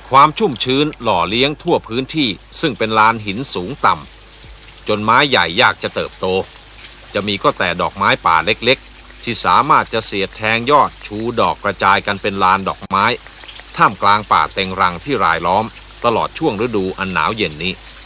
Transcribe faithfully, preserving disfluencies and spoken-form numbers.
ความชุ่มชื้นหล่อเลี้ยงทั่วพื้นที่ซึ่งเป็นลานหินสูงต่ำจนไม้ใหญ่ยากจะเติบโตจะมีก็แต่ดอกไม้ป่าเล็กๆที่สามารถจะเสียดแทงยอดชูดอกกระจายกันเป็นลานดอกไม้ท่ามกลางป่าเต็งรังที่รายล้อมตลอดช่วงฤดูอันหนาวเย็นนี้